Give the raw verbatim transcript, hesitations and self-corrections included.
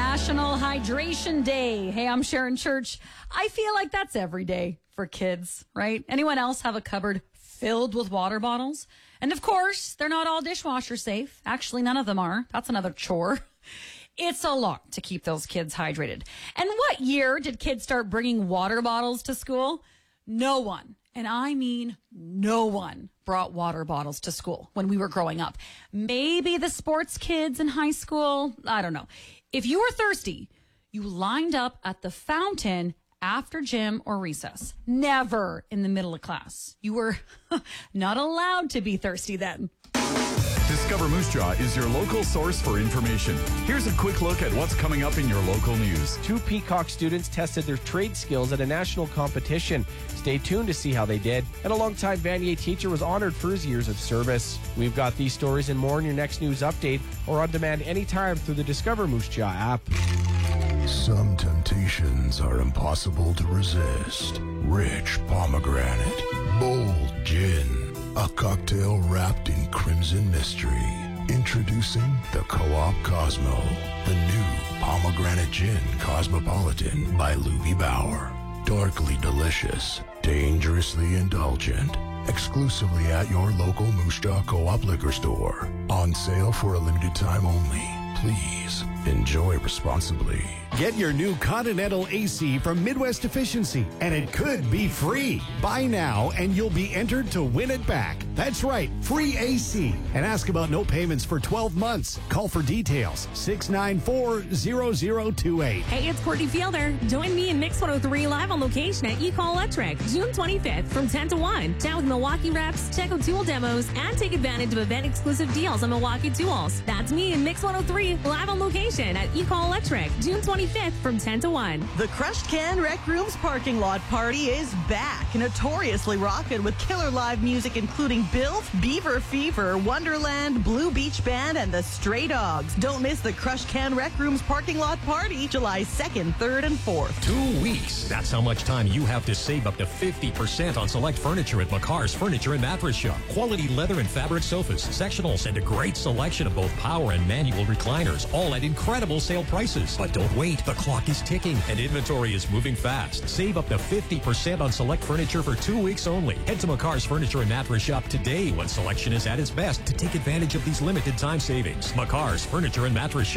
National Hydration Day. Hey, I'm Sharon Church. I feel like that's every day for kids, right? Anyone else have a cupboard filled with water bottles? And of course, they're not all dishwasher safe. Actually, none of them are. That's another chore. It's a lot to keep those kids hydrated. And what year did kids start bringing water bottles to school? No one, and I mean no one, brought water bottles to school when we were growing up. Maybe the sports kids in high school. I don't know. If you were thirsty, you lined up at the fountain after gym or recess. Never in the middle of class. You were not allowed to be thirsty then. Discover Moose Jaw is your local source for information. Here's a quick look at what's coming up in your local news. Two Peacock students tested their trade skills at a national competition. Stay tuned to see how they did. And a longtime Vanier teacher was honored for his years of service. We've got these stories and more in your next news update or on demand anytime through the Discover Moose Jaw app. Some temptations are impossible to resist. Rich pomegranate, bold gin, a cocktail wrapped in crimson mystery. Introducing the Co-op Cosmo, the new pomegranate gin cosmopolitan by Luby Bauer. Darkly delicious, dangerously indulgent. Exclusively at your local Moose Jaw Co-op liquor store. On sale for a limited time only. Please enjoy responsibly. Get your new Continental A C from Midwest Efficiency, and it could be free. Buy now, and you'll be entered to win it back. That's right, free A C. And ask about no payments for twelve months. Call for details, six nine four, zero zero two eight. Hey, it's Courtney Fielder. Join me in Mix one oh three live on location at eCall Electric, June twenty-fifth from ten to one. Chat with Milwaukee reps, check out tool demos, and take advantage of event-exclusive deals on Milwaukee tools. That's me in Mix one oh three live on location at eCall Electric, June twenty-fifth from ten to one. The Crushed Can Rec Rooms parking lot party is back, notoriously rockin' with killer live music including Built, Beaver Fever, Wonderland, Blue Beach Band, and the Stray Dogs. Don't miss the Crushed Can Rec Rooms parking lot party, July second, third, and fourth. Two weeks. That's how much time you have to save up to fifty percent on select furniture at McCarr's Furniture and Mattress Shop. Quality leather and fabric sofas, sectionals, and a great selection of both power and manual recliners, all at incredible sale prices. But don't wait. The clock is ticking and inventory is moving fast. Save up to fifty percent on select furniture for two weeks only. Head to McCarr's Furniture and Mattress Shop today when selection is at its best to take advantage of these limited time savings. McCarr's Furniture and Mattress Shop.